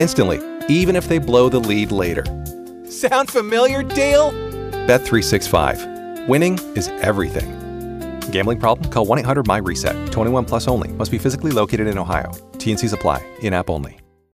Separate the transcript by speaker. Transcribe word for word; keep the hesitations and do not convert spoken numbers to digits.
Speaker 1: instantly, even if they blow the lead later.
Speaker 2: Sound familiar, Dale?
Speaker 1: Bet three sixty-five. Winning is everything. Gambling problem? Call one eight hundred M Y RESET. twenty-one plus only. Must be physically located in Ohio. T N Cs apply. In-app only.